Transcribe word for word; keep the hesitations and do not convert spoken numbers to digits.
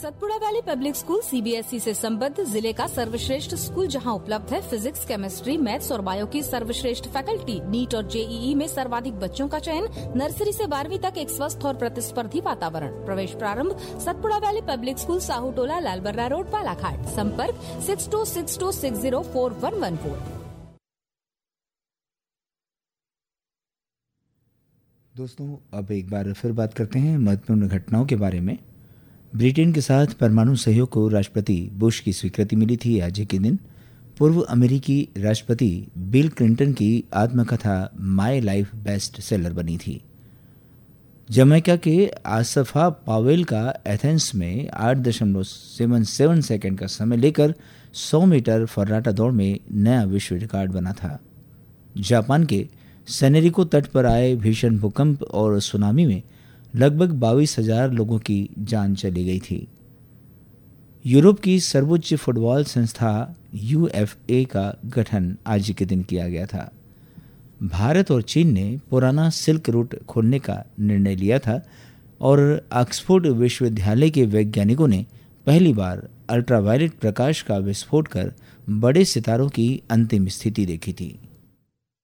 Satpura valley public school CBSE से संबद्ध जिले का सर्वश्रेष्ठ स्कूल जहां उपलब्ध है फिजिक्स, केमिस्ट्री, मैथ्स और बायो की सर्वश्रेष्ठ फैकल्टी। नीट और जेईई में सर्वाधिक बच्चों का चयन। नर्सरी से बारहवीं तक एक स्वस्थ और प्रतिस्पर्धी वातावरण। प्रवेश प्रारंभ Satpura valley public school, Sahu टोला, लालबर्रा रोड, बालाघाट। संपर्क six to six to six zero four one one four. दोस्तों, अब एक बार फिर बात करते हैं महत्वपूर्ण घटनाओं के बारे में। ब्रिटेन के साथ परमाणु सहयोग को राष्ट्रपति बुश की स्वीकृति मिली थी। आज के दिन पूर्व अमेरिकी राष्ट्रपति बिल क्लिंटन की आत्मकथा माय लाइफ बेस्ट सेलर बनी थी। जमैका के आसफा पावेल का एथेंस में आठ दशमलव सेवन सेवन सेकेंड का समय लेकर सौ मीटर फर्राटा दौड़ में नया विश्व रिकॉर्ड बना था। जापान के सेनेरिको तट पर आए भीषण भूकंप और सुनामी में लगभग बाईस हजार लोगों की जान चली गई थी। यूरोप की सर्वोच्च फुटबॉल संस्था यूएफए का गठन आज के दिन किया गया था। भारत और चीन ने पुराना सिल्क रूट खोलने का निर्णय लिया था और ऑक्सफोर्ड विश्वविद्यालय के वैज्ञानिकों ने पहली बार अल्ट्रावायलेट प्रकाश का विस्फोट कर बड़े सितारों की अंतिम स्थिति देखी थी।